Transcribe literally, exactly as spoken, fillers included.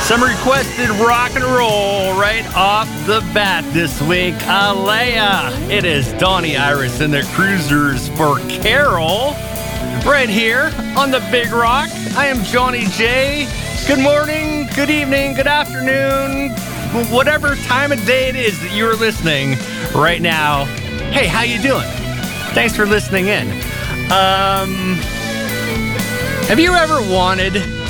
Some requested rock and roll right off the bat this week. Alea. It is Donnie Iris and the Cruisers for Carol. Right here on the Big Rock. I am Johnny J. Good morning, good evening, good afternoon, whatever time of day it is that you're listening right now. Hey, how you doing? Thanks for listening in. Um, have you ever wanted